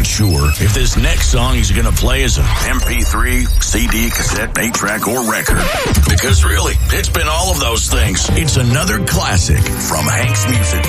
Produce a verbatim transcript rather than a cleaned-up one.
sure if this next song is going to play as an M P three, C D, cassette, eight track, or record. Because really, it's been all of those things. It's another classic from Hank's Music